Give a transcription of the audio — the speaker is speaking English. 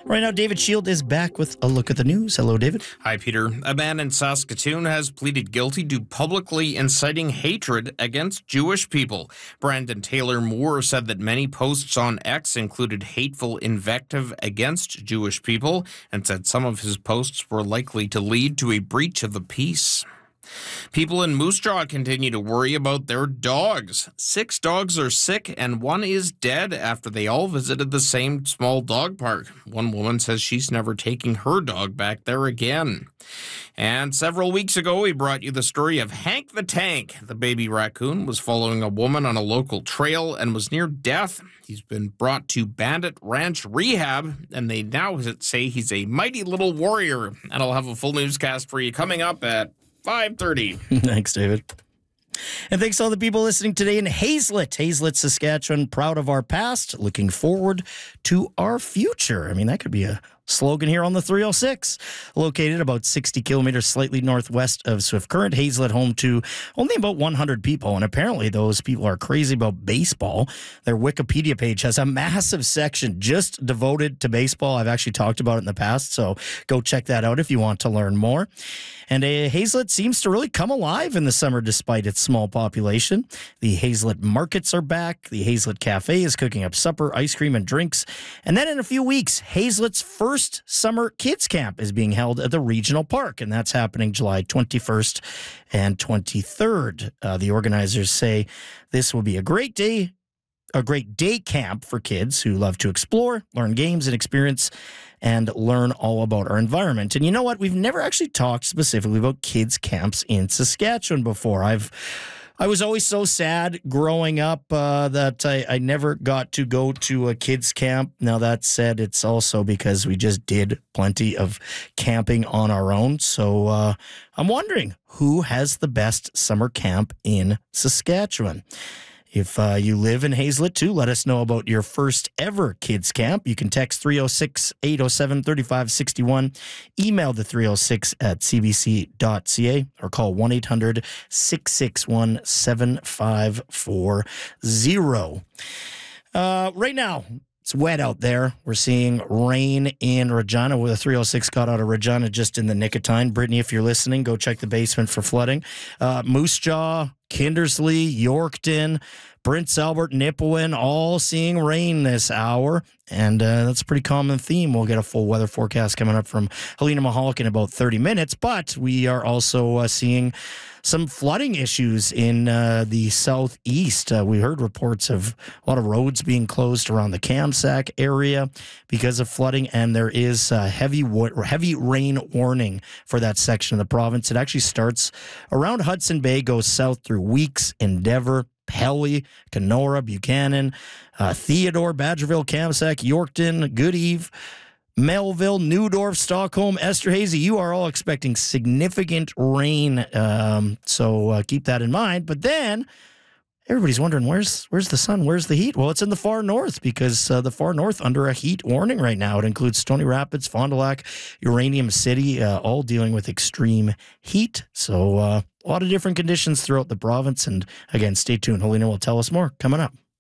Right now, David Shield is back with a look at the news. Hello, David. Hi, Peter. A man in Saskatoon has pleaded guilty to publicly inciting hatred against Jewish people. Brandon Taylor Moore said that many posts on X included hateful invective against Jewish people and said some of his posts were likely to lead to a breach of the peace. People in Moose Jaw continue to worry about their dogs. 6 dogs are sick and 1 is dead after they all visited the same small dog park. One woman says she's never taking her dog back there again. And several weeks ago, we brought you the story of Hank the Tank. The baby raccoon was following a woman on a local trail and was near death. He's been brought to Bandit Ranch Rehab, and they now say he's a mighty little warrior. And I'll have a full newscast for you coming up at 5:30. Thanks, David. And thanks to all the people listening today in Hazelett, Saskatchewan. Proud of our past, looking forward to our future. I mean, that could be a slogan here on the 306. Located about 60 kilometers slightly northwest of Swift Current, Hazelett home to only about 100 people. And apparently those people are crazy about baseball. Their Wikipedia page has a massive section just devoted to baseball. I've actually talked about it in the past, so go check that out if you want to learn more. And Hazelett seems to really come alive in the summer despite its small population. The Hazelett markets are back. The Hazelett Cafe is cooking up supper, ice cream, and drinks. And then in a few weeks, Hazelett's first summer kids camp is being held at the regional park, and that's happening July 21st and 23rd. The organizers say this will be a great day camp for kids who love to explore, learn games, and experience and learn all about our environment. And you know what? We've never actually talked specifically about kids camps in Saskatchewan before. I was always so sad growing up that I never got to go to a kids camp. Now, that said, it's also because we just did plenty of camping on our own. So I'm wondering, who has the best summer camp in Saskatchewan? If you live in Hazelett too, let us know about your first ever kids camp. You can text 306-807-3561, email the 306 at cbc.ca, or call 1-800-661-7540. Right now, it's wet out there. We're seeing rain in Regina. The 306 got out of Regina just in the nick of time. Brittany, if you're listening, go check the basement for flooding. Moose Jaw, Kindersley, Yorkton, Prince Albert, Nipawin, all seeing rain this hour. And that's a pretty common theme. We'll get a full weather forecast coming up from Helena Mahalik in about 30 minutes. But we are also seeing some flooding issues in the southeast. We heard reports of a lot of roads being closed around the Kamsack area because of flooding, and there is heavy rain warning for that section of the province. It actually starts around Hudson Bay, goes south through Weeks, Endeavour, Pelly, Kenora, Buchanan, Theodore, Badgerville, Kamsack, Yorkton, Goodeve, Melville, Newdorf, Stockholm, Esterhazy. You are all expecting significant rain, so keep that in mind. But then everybody's wondering, where's the sun? Where's the heat? Well, it's in the far north, because the far north under a heat warning right now. It includes Stony Rapids, Fond du Lac, Uranium City, all dealing with extreme heat. So a lot of different conditions throughout the province. And again, stay tuned. Helena will tell us more coming up.